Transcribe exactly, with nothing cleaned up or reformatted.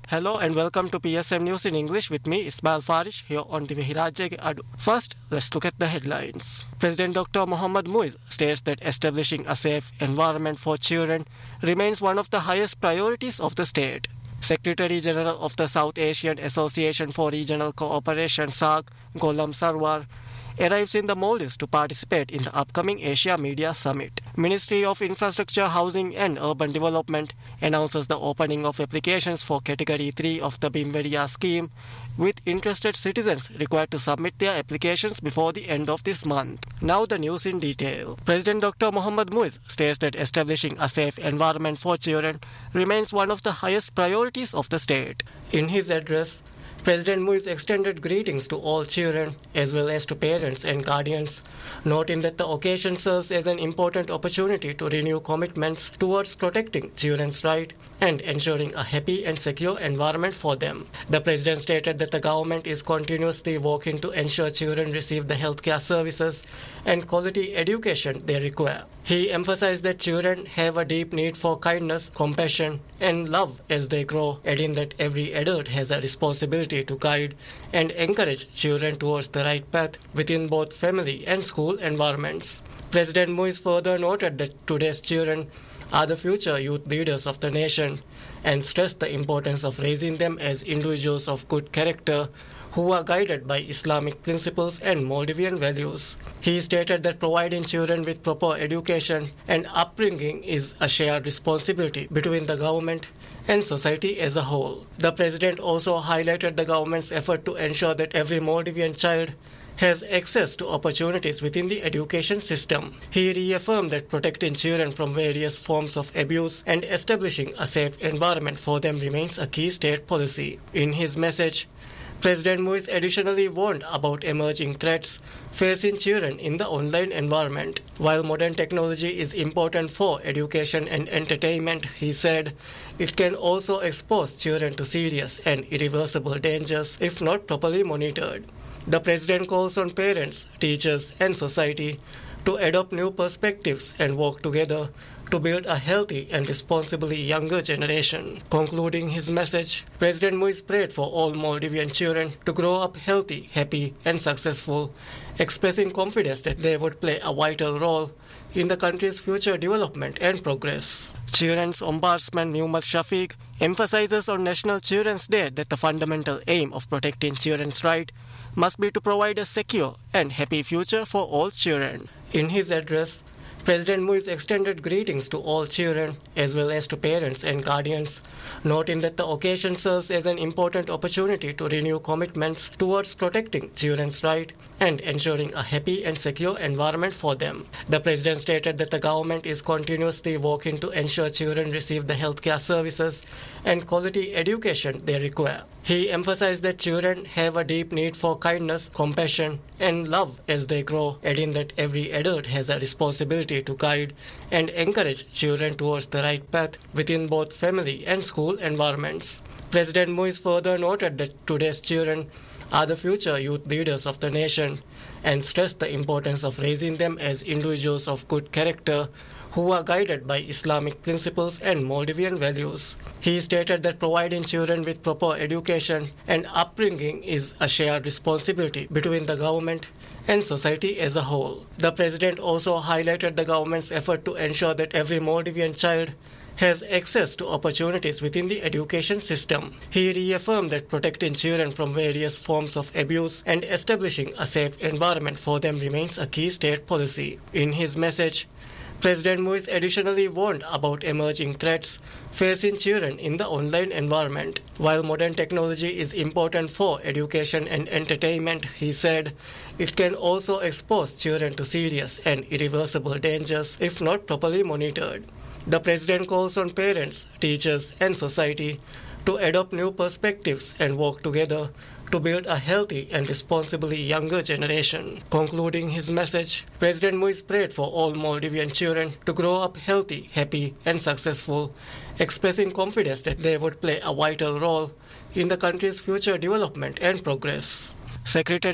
Hello and welcome to P S M News in English with me, Ismail Farish, here on the Vihirajya Adu. First, let's look at the headlines. President Doctor Mohammad Muiz states that establishing a safe environment for children remains one of the highest priorities of the state. Secretary General of the South Asian Association for Regional Cooperation S A C, Gholam Sarwar, arrives in the Maldives to participate in the upcoming Asia Media Summit. Ministry of Infrastructure, Housing and Urban Development announces the opening of applications for Category three of the Bimvediya scheme, with interested citizens required to submit their applications before the end of this month. Now the news in detail. President Doctor Mohammad Muiz states that establishing a safe environment for children remains one of the highest priorities of the state. In his address, President Muiz extended greetings to all children as well as to parents and guardians, noting that the occasion serves as an important opportunity to renew commitments towards protecting children's rights and ensuring a happy and secure environment for them. The President stated that the government is continuously working to ensure children receive the healthcare services and quality education they require. He emphasized that children have a deep need for kindness, compassion, and love as they grow, adding that every adult has a responsibility to guide and encourage children towards the right path within both family and school environments. President Muiz further noted that today's children are the future youth leaders of the nation and stressed the importance of raising them as individuals of good character who are guided by Islamic principles and Maldivian values. He stated that providing children with proper education and upbringing is a shared responsibility between the government and society as a whole. The President also highlighted the government's effort to ensure that every Maldivian child has access to opportunities within the education system. He reaffirmed that protecting children from various forms of abuse and establishing a safe environment for them remains a key state policy. In his message, President Muiz additionally warned about emerging threats facing children in the online environment. While modern technology is important for education and entertainment, he said, it can also expose children to serious and irreversible dangers if not properly monitored. The President calls on parents, teachers, and society to adopt new perspectives and work together to build a healthy and responsibly younger generation. Concluding his message, President Muiz prayed for all Maldivian children to grow up healthy, happy, and successful, expressing confidence that they would play a vital role in the country's future development and progress. Children's Ombudsman Numat Shafiq emphasizes on National Children's Day that the fundamental aim of protecting children's rights must be to provide a secure and happy future for all children. In his address, President Muiz extended greetings to all children as well as to parents and guardians, noting that the occasion serves as an important opportunity to renew commitments towards protecting children's rights and ensuring a happy and secure environment for them. The President stated that the government is continuously working to ensure children receive the healthcare services and quality education they require. He emphasized that children have a deep need for kindness, compassion, and love as they grow, adding that every adult has a responsibility to guide and encourage children towards the right path within both family and school environments. President Muiz further noted that today's children are the future youth leaders of the nation and stressed the importance of raising them as individuals of good character who are guided by Islamic principles and Maldivian values. He stated that providing children with proper education and upbringing is a shared responsibility between the government and society as a whole. The President also highlighted the government's effort to ensure that every Maldivian child has access to opportunities within the education system. He reaffirmed that protecting children from various forms of abuse and establishing a safe environment for them remains a key state policy. In his message, President Muiz additionally warned about emerging threats facing children in the online environment. While modern technology is important for education and entertainment, he said, it can also expose children to serious and irreversible dangers if not properly monitored. The President calls on parents, teachers, and society to adopt new perspectives and work together to build a healthy and responsibly younger generation. Concluding his message, President Muiz prayed for all Maldivian children to grow up healthy, happy, and successful, expressing confidence that they would play a vital role in the country's future development and progress. Secretary